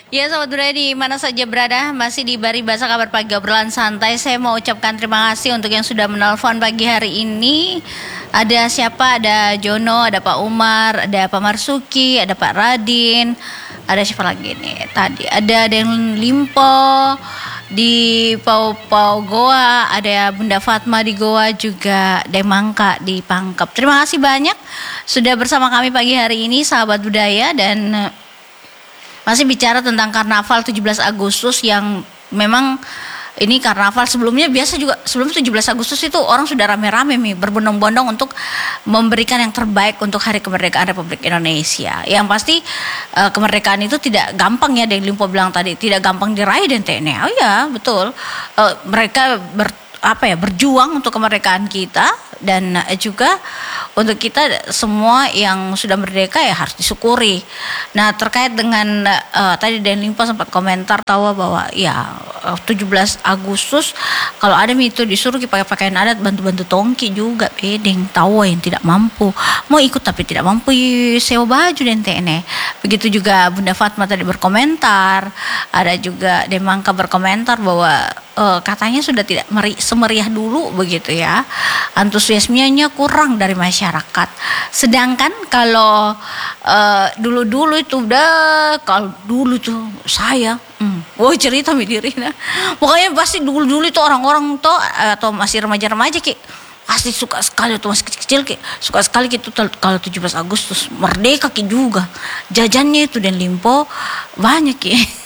Ya sahabat budaya di mana saja berada, masih di Bari Bahasa Kabar Pagi obrolan santai. Saya mau ucapkan terima kasih untuk yang sudah menelpon pagi hari ini. Ada siapa? Ada Jono, ada Pak Umar, ada Pak Marsuki, ada Pak Radin, ada siapa lagi nih? Tadi ada Den Limpo di Pau Goa, ada Bunda Fatma di Goa, juga Demangka di Pangkep. Terima kasih banyak sudah bersama kami pagi hari ini sahabat budaya, dan masih bicara tentang karnaval 17 Agustus yang memang ini karnaval sebelumnya biasa juga sebelum 17 Agustus itu orang sudah rame-rame nih berbondong-bondong untuk memberikan yang terbaik untuk Hari Kemerdekaan Republik Indonesia. Yang pasti kemerdekaan itu tidak gampang ya, yang Limpo bilang tadi, tidak gampang diraih dan TNI. Oh ya, betul. Mereka berjuang untuk kemerdekaan kita, dan juga untuk kita semua yang sudah merdeka ya harus disyukuri. Nah, terkait dengan tadi Den Limpo sempat komentar tahu bahwa ya 17 Agustus kalau ada itu disuruh pakai pakaian adat, bantu-bantu tongki juga bedeng, tahu yang tidak mampu mau ikut tapi tidak mampu sewa baju dan TNI. Begitu juga Bunda Fatma tadi berkomentar, ada juga Demangka berkomentar bahwa katanya sudah tidak semeriah dulu begitu ya, antusiasmenya kurang dari masyarakat. Sedangkan kalau dulu itu kalau dulu tuh saya cerita mikirin, pokoknya pasti dulu itu orang-orang tuh atau masih remaja-remaja pasti suka sekali, atau masih kecil-kecil suka sekali gitu kalau 17 Agustus merdeka juga jajannya itu, dan Limpo banyak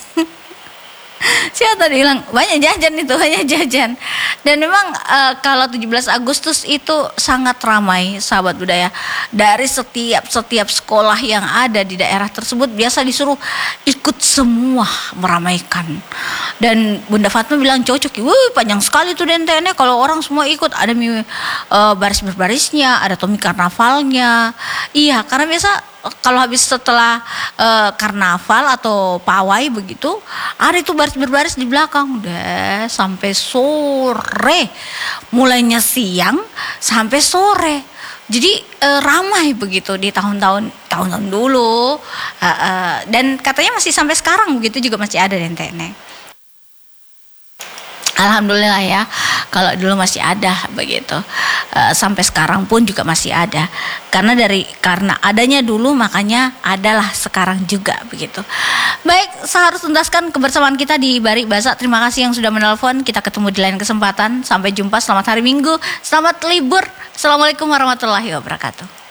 siapa tadi bilang banyak jajan, itu hanya jajan. Dan memang kalau 17 Agustus itu sangat ramai sahabat budaya. Dari setiap sekolah yang ada di daerah tersebut biasa disuruh ikut semua meramaikan. Dan Bunda Fatma bilang cocok, panjang sekali tuh dentennya kalau orang semua ikut. Ada baris berbarisnya, ada tomi karnavalnya. Iya, karena biasa kalau habis setelah karnaval atau pawai begitu, ada itu baris berbaris di belakang udah sampai sore, mulainya siang sampai sore. Jadi ramai begitu di tahun-tahun dulu, dan katanya masih sampai sekarang begitu juga masih ada dentennya. Alhamdulillah ya, kalau dulu masih ada begitu, sampai sekarang pun juga masih ada. Karena adanya dulu makanya adalah sekarang juga begitu. Baik, saya harus tuntaskan kebersamaan kita di Bari Bahasa. Terima kasih yang sudah menelpon. Kita ketemu di lain kesempatan. Sampai jumpa. Selamat hari Minggu. Selamat libur. Assalamualaikum warahmatullahi wabarakatuh.